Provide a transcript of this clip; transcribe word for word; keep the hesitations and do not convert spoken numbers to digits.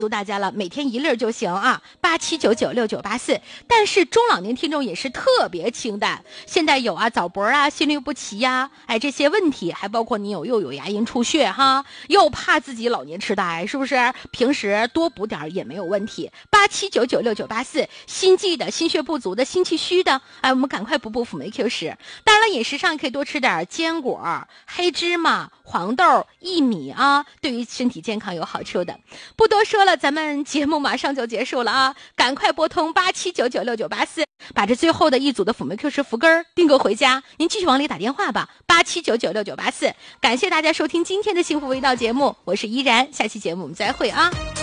祝大家了，每天一粒就行啊，八七九九六九八四。但是中老年听众也是特别清淡，现在有啊早搏啊、心律不齐呀、啊，哎这些问题，还包括你有又有牙龈出血哈，又怕自己老年痴呆，是不是？平时多补点也没有问题。八七九九六九八四，心悸的、心血不足的、心气虚的，哎，我们赶快补补辅酶 Q 十。当然了，饮食上可以多吃点坚果、黑芝麻、黄豆、薏米啊，对于身体健康有好处的。不多说了，咱们节目马上就结束了啊！赶快拨通八七九九六九八四，把这最后的一组的辅酶 Q 十福根订购回家。您继续往里打电话吧，八七九九六九八四。感谢大家收听今天的幸福味道节目，我是依然，下期节目我们再会啊！